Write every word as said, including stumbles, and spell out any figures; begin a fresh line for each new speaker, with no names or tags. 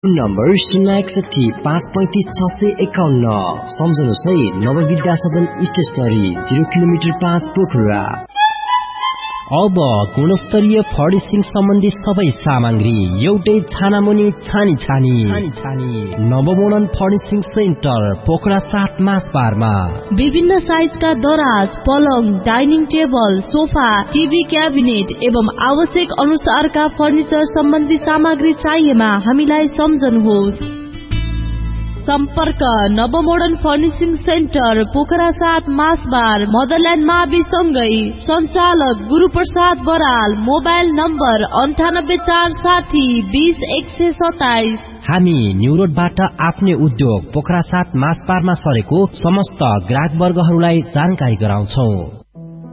Number शून्य एकसठी पाँच पैंतिस छ सय एकाउन्न। सम्झनुहोस् है, नवविद्या सदन स्टेशनरी, जिरो किलोमिटर पाँच पोखरा। अब गुणस्तरीय फर्निशिङ सम्बन्धी सबै सामग्री एउटै छानामुनि छानी छानी छानी छानी नवमोडर्न फर्निशिङ सेन्टर, पोखरा सात मासबारमा।
विभिन्न साइजका दराज, पलङ, dining table, sofa, TV cabinet एवं आवश्यक अनुसारका फर्निचर सम्बन्धी सामग्री चाहिएमा हामीलाई सम्झनुहोस्। सम्पर्क नवमोडर्न फर्निशिङ सेन्टर, पोखरा सात मासबार, मदरल्यान्ड मावि सँगै। सञ्चालक गुरुप्रसाद बराल। मोबाइल नम्बर अन्ठानब्बे चार साठी बीस एक सय सताइस।
हामी न्यू रोडबाट आफ्नै उद्योग पोखरा सात मासबारमा सरेको समस्त ग्राहक वर्गहरूलाई जानकारी गराउँछौ।